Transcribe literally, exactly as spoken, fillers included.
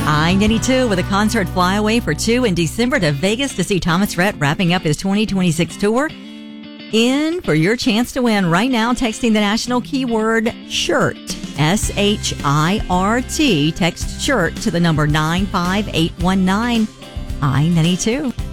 I ninety-two with a concert flyaway for two in December to Vegas to see Thomas Rhett wrapping up his twenty twenty-six tour. In for your chance to win right now, texting the national keyword SHIRT, S H I R T. Text SHIRT to the number nine five eight one nine. I ninety-two.